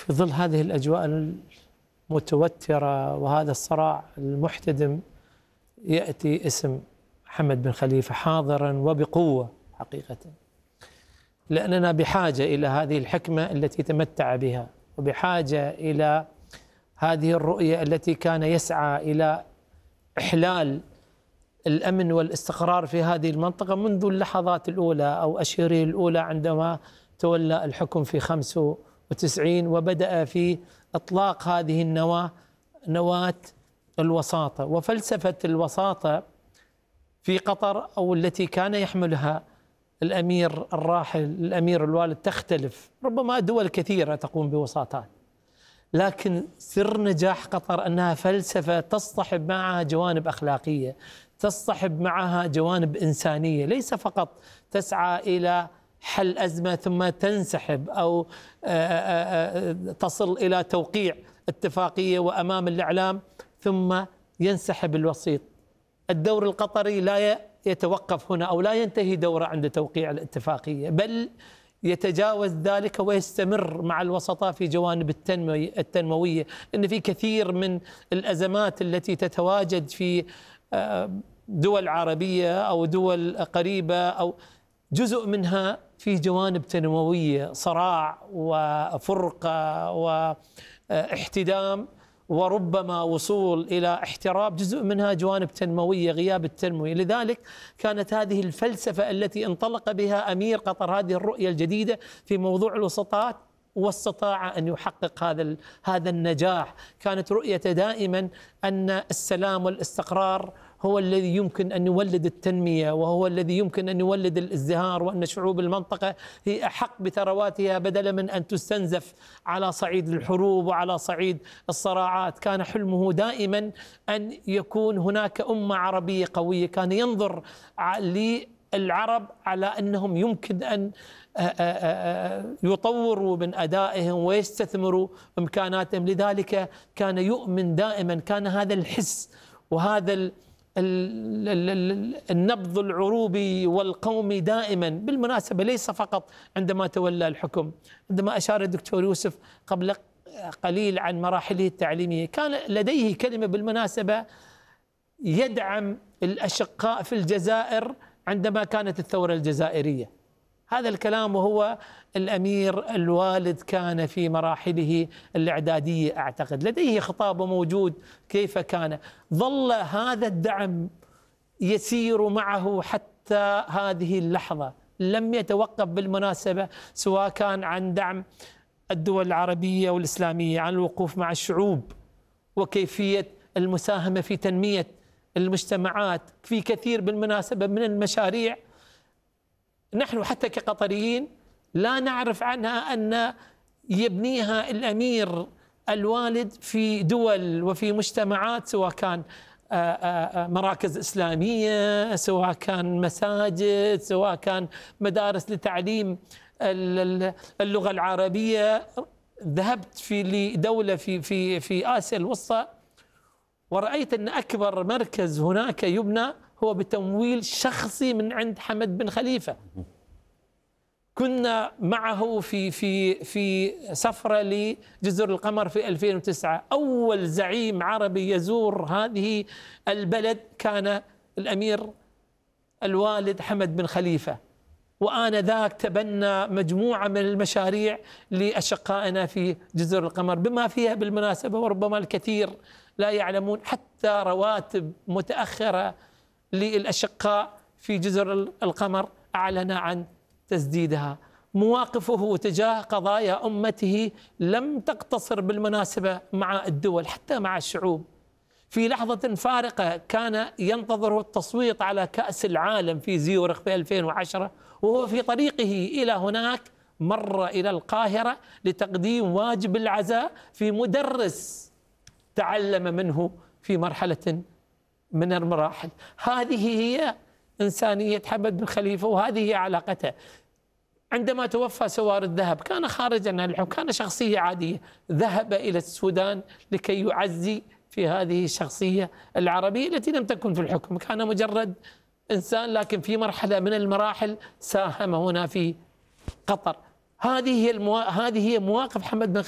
في ظل هذه الأجواء المتوترة وهذا الصراع المحتدم يأتي اسم محمد بن خليفة حاضرا وبقوة حقيقة، لأننا بحاجة إلى هذه الحكمة التي تمتع بها، وبحاجة إلى هذه الرؤية التي كان يسعى إلى إحلال الأمن والاستقرار في هذه المنطقة منذ اللحظات الأولى أو أشهره الأولى عندما تولى الحكم في 95 وبدأ في إطلاق هذه نواة الوساطة وفلسفة الوساطة في قطر، أو التي كان يحملها الأمير الراحل الأمير الوالد، تختلف. ربما دول كثيرة تقوم بوساطات، لكن سر نجاح قطر أنها فلسفة تصطحب معها جوانب أخلاقية، تصطحب معها جوانب إنسانية، ليس فقط تسعى إلى حل أزمة ثم تنسحب أو تصل إلى توقيع اتفاقية وأمام الإعلام ثم ينسحب الوسيط. الدور القطري لا يتوقف هنا أو لا ينتهي دوره عند توقيع الاتفاقية، بل يتجاوز ذلك ويستمر مع الوسطاء في جوانب التنموية. إن في كثير من الأزمات التي تتواجد في دول عربية أو دول قريبة أو جزء منها في جوانب تنموية، صراع وفرقة واحتدام وربما وصول إلى احتراب، جزء منها جوانب تنموية، غياب التنمية. لذلك كانت هذه الفلسفة التي انطلق بها أمير قطر، هذه الرؤية الجديدة في موضوع الوسطات، واستطاع أن يحقق هذا النجاح. كانت رؤيته دائما أن السلام والاستقرار هو الذي يمكن أن يولد التنمية، وهو الذي يمكن أن يولد الازدهار، وأن شعوب المنطقة هي أحق بثرواتها بدلا من أن تستنزف على صعيد الحروب وعلى صعيد الصراعات. كان حلمه دائما أن يكون هناك أمة عربية قوية، كان ينظر للعرب على أنهم يمكن أن يطوروا من أدائهم ويستثمروا إمكاناتهم. لذلك كان يؤمن دائما، كان هذا الحس وهذا النبض العروبي والقومي دائما. بالمناسبة ليس فقط عندما تولى الحكم، عندما أشار الدكتور يوسف قبل قليل عن مراحله التعليمية، كان لديه كلمة بالمناسبة يدعم الأشقاء في الجزائر عندما كانت الثورة الجزائرية. هذا الكلام وهو الأمير الوالد كان في مراحله الإعدادية أعتقد، لديه خطابه موجود كيف كان. ظل هذا الدعم يسير معه حتى هذه اللحظة، لم يتوقف بالمناسبة، سواء كان عن دعم الدول العربية والإسلامية، عن الوقوف مع الشعوب وكيفية المساهمة في تنمية المجتمعات في كثير بالمناسبة من المشاريع نحن حتى كقطريين لا نعرف عنها أن يبنيها الأمير الوالد في دول وفي مجتمعات، سواء كان مراكز إسلامية، سواء كان مساجد، سواء كان مدارس لتعليم اللغة العربية. ذهبت في لدولة في آسيا الوسطى ورأيت أن أكبر مركز هناك يبنى هو بتمويل شخصي من عند حمد بن خليفة. كنا معه في سفرة لجزر القمر في 2009، أول زعيم عربي يزور هذه البلد كان الأمير الوالد حمد بن خليفة، وآنذاك تبنى مجموعة من المشاريع لأشقائنا في جزر القمر، بما فيها بالمناسبة وربما الكثير لا يعلمون حتى رواتب متأخرة للأشقاء في جزر القمر أعلن عن تسديدها. مواقفه تجاه قضايا أمته لم تقتصر بالمناسبة مع الدول، حتى مع الشعوب. في لحظة فارقة كان ينتظر التصويت على كأس العالم في زيورخ في 2010، وهو في طريقه إلى هناك مر إلى القاهرة لتقديم واجب العزاء في مدرس تعلم منه في مرحلة من المراحل. هذه هي إنسانية حمد بن خليفة، وهذه هي علاقته. عندما توفى سوار الذهب كان خارجا عن الحكم، كان شخصية عادية، ذهب إلى السودان لكي يعزي في هذه الشخصية العربية التي لم تكن في الحكم، كان مجرد إنسان، لكن في مرحلة من المراحل ساهم هنا في قطر. هذه هي مواقف حمد بن